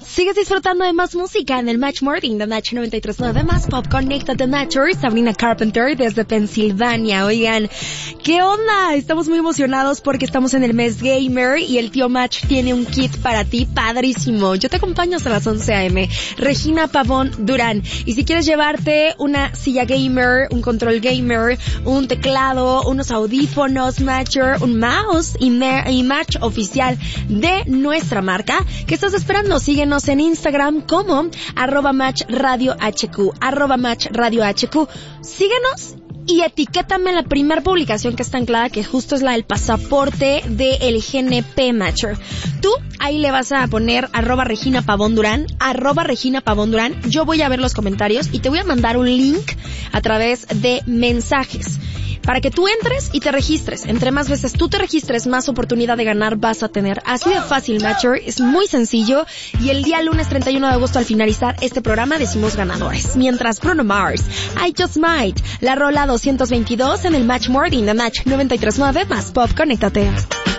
Sigues disfrutando de más música en el Match Morning de Match 93.9, más Pop Connected Matchers, Sabrina Carpenter desde Pensilvania. Oigan, ¿qué onda? Estamos muy emocionados porque estamos en el mes gamer y el tío Match tiene un kit para ti padrísimo. Yo te acompaño hasta las 11 a.m. Regina Pavón Durán. Y si quieres llevarte una silla gamer, un control gamer, un teclado, unos audífonos Matcher, un mouse y Match oficial de nuestra marca, ¿qué estás esperando? Síguenos en Instagram como @matchradiohq, @matchradiohq. Síguenos y etiquétame la primera publicación que está anclada, que justo es la del pasaporte del GNP Matcher. Tú ahí le vas a poner @Regina Pavón Durán. Yo voy a ver los comentarios y te voy a mandar un link a través de mensajes para que tú entres y te registres. Entre más veces tú te registres, más oportunidad de ganar vas a tener. Así de fácil, Matcher. Es muy sencillo. Y el día lunes 31 de agosto, al finalizar este programa, decimos ganadores. Mientras Bruno Mars, I Just Might, la rola 222 en el Match Morning de Match 93.9 más Pop. Conéctate.